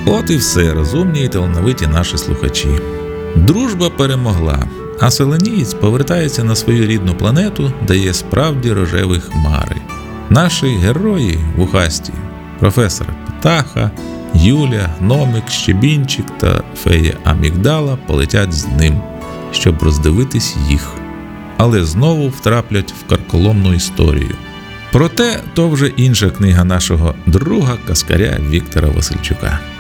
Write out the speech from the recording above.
От і все, розумні і талановиті наші слухачі. Дружба перемогла, а селенієць повертається на свою рідну планету, де є справді рожеві хмари. Наші герої вухасті – професор Птаха, Юля, Гномик, Щебінчик та фея Амігдала полетять з ним, щоб роздивитись їх. Але знову втраплять в карколомну історію. Проте то вже інша книга нашого друга-каскаря Віктора Васильчука.